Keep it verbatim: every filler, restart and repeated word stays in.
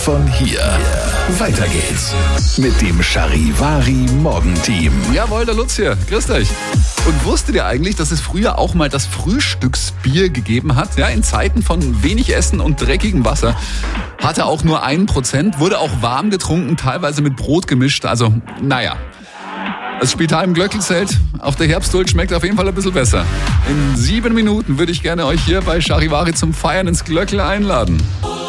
Von hier. Weiter geht's mit dem Charivari Morgenteam. Jawohl, der Lutz hier. Grüßt euch. Und wusstet ihr eigentlich, dass es früher auch mal das Frühstücksbier gegeben hat? Ja, in Zeiten von wenig Essen und dreckigem Wasser. Hatte auch nur ein Prozent, wurde auch warm getrunken, teilweise mit Brot gemischt. Also, naja. Das Spital im Glöckelzelt auf der Herbstduld schmeckt auf jeden Fall ein bisschen besser. In sieben Minuten würde ich gerne euch hier bei Charivari zum Feiern ins Glöckel einladen.